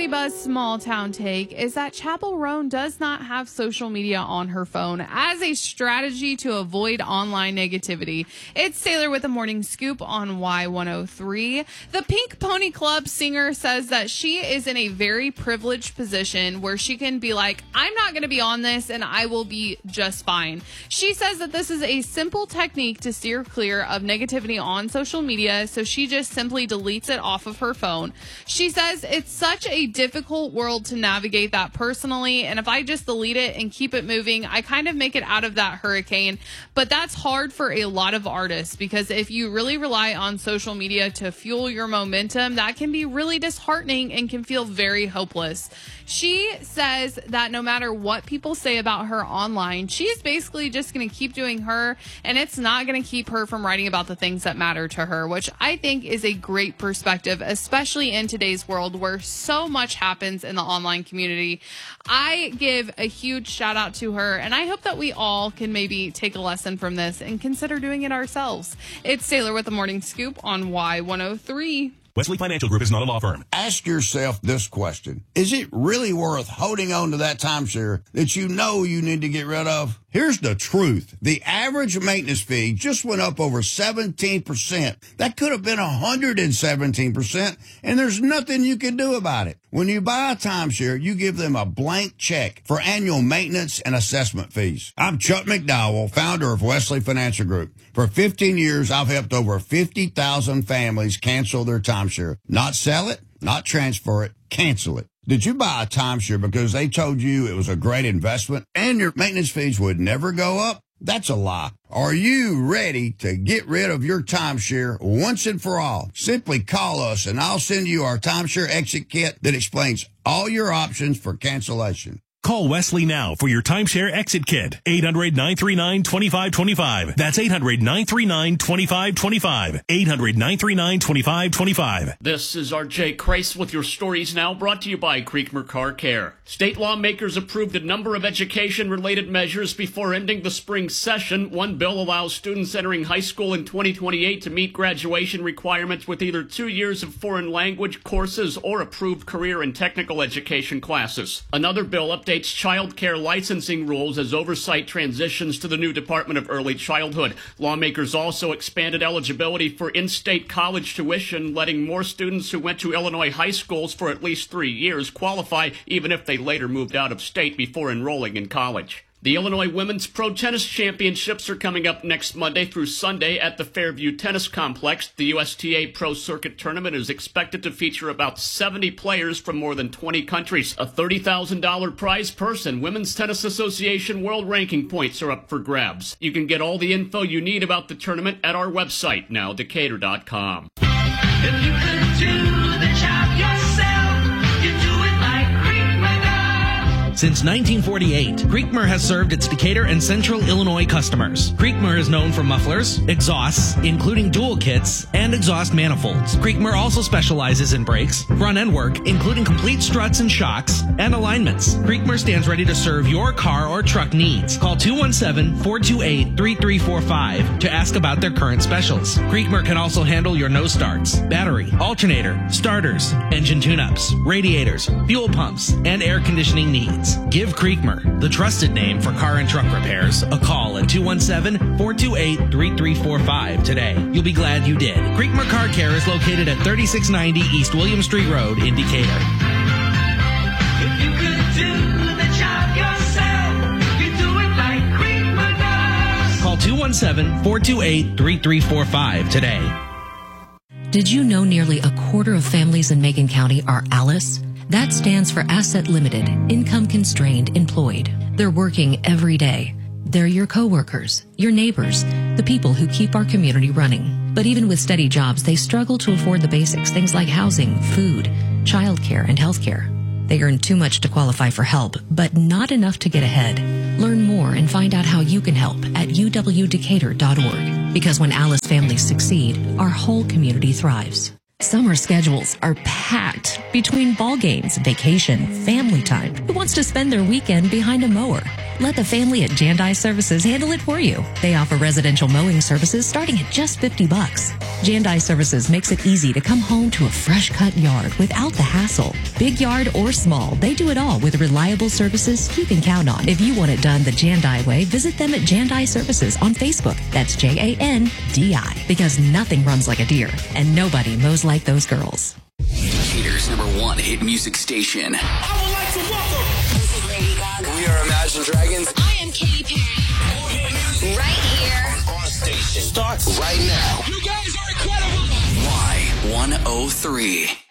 Daily Buzz small town take is that Chapel Roan does not have social media on her phone as a strategy to avoid online negativity. It's Taylor with the morning scoop on Y103. The Pink Pony Club singer says that she is in a very privileged position where she can be like, I'm not going to be on this and I will be just fine. She says that this is a simple technique to steer clear of negativity on social media, so she just simply deletes it off of her phone. She says it's such a difficult world to navigate that personally, and if I just delete it and keep it moving, I kind of make it out of that hurricane. But that's hard for a lot of artists, because if you really rely on social media to fuel your momentum, that can be really disheartening and can feel very hopeless. She says that no matter what people say about her online, she's basically just going to keep doing her, and it's not going to keep her from writing about the things that matter to her, which I think is a great perspective, especially in today's world where so much happens in the online community. I give a huge shout out to her, and I hope that we all can maybe take a lesson from this and consider doing it ourselves. It's Taylor with the Morning Scoop on Y103. Wesley Financial Group is not a law firm. Ask yourself this question. Is it really worth holding on to that timeshare that you know you need to get rid of? Here's the truth. The average maintenance fee just went up over 17%. That could have been 117%, and there's nothing you can do about it. When you buy a timeshare, you give them a blank check for annual maintenance and assessment fees. I'm Chuck McDowell, founder of Wesley Financial Group. For 15 years, I've helped over 50,000 families cancel their timeshare. Not sell it, not transfer it, cancel it. Did you buy a timeshare because they told you it was a great investment and your maintenance fees would never go up? That's a lie. Are you ready to get rid of your timeshare once and for all? Simply call us and I'll send you our timeshare exit kit that explains all your options for cancellation. Call Wesley now for your timeshare exit kit. 800-939-2525. That's 800-939-2525. 800-939-2525. This is RJ Kreis with your stories now, brought to you by Creekmer Car Care. State lawmakers approved a number of education-related measures before ending the spring session. One bill allows students entering high school in 2028 to meet graduation requirements with either 2 years of foreign language courses or approved career and technical education classes. Another bill updates child care licensing rules as oversight transitions to the new Department of Early Childhood. Lawmakers also expanded eligibility for in-state college tuition, letting more students who went to Illinois high schools for at least 3 years qualify, even if they later moved out of state before enrolling in college. The Illinois Women's Pro Tennis Championships are coming up next Monday through Sunday at the Fairview Tennis Complex. The USTA Pro Circuit Tournament is expected to feature about 70 players from more than 20 countries. A $30,000 prize purse and Women's Tennis Association World Ranking points are up for grabs. You can get all the info you need about the tournament at our website, nowdecatur.com. If you could do the job yourself, you do it like Creekmer does. Since 1948, Creekmer has served its Decatur and Central Illinois customers. Creekmer is known for mufflers, exhausts, including dual kits, and exhaust manifolds. Creekmer also specializes in brakes, front-end work, including complete struts and shocks, and alignments. Creekmer stands ready to serve your car or truck needs. Call 217-428-3345 to ask about their current specials. Creekmer can also handle your no starts, battery, alternator, starters, engine tune-ups, radiators, fuel pumps, and air conditioning needs. Give Creekmer, the trusted name for car and truck repairs, a call at 217-428-3345 today. You'll be glad you did. Creekmer Car Care is located at 3690 East William Street Road in Decatur. If you could do the job yourself, you do it like Creekmer does. Call 217-428-3345 today. Did you know nearly a quarter of families in Macon County are ALICE? That stands for Asset Limited, Income Constrained Employed. They're working every day. They're your coworkers, your neighbors, the people who keep our community running. But even with steady jobs, they struggle to afford the basics, things like housing, food, childcare, and healthcare. They earn too much to qualify for help, but not enough to get ahead. Learn more and find out how you can help at uwdecatur.org. Because when ALICE families succeed, our whole community thrives. Summer schedules are packed between ball games, vacation, family time. Who wants to spend their weekend behind a mower? Let the family at Jandai Services handle it for you. They offer residential mowing services starting at just $50. Jandai Services makes it easy to come home to a fresh-cut yard without the hassle. Big yard or small, they do it all with reliable services you can count on. If you want it done the Jandai way, visit them at Jandai Services on Facebook. That's Jandi. Because nothing runs like a deer, and nobody mows like those girls. Decatur's #1 hit music station. I would like to welcome. This is Lady Gaga. We are Imagine Dragons. I am Katy Perry. Right here. Our station starts right now. You guys are incredible. Y103.